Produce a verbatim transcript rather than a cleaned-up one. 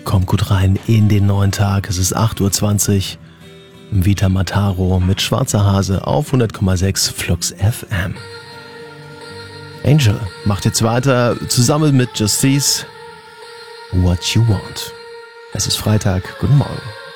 Kommt gut rein in den neuen Tag. Es ist acht Uhr zwanzig. Vita Mataro mit Schwarzer Hase auf hundert Komma sechs Flux F M. Angel macht jetzt weiter zusammen mit Justice. What You Want. Es ist Freitag. Guten Morgen.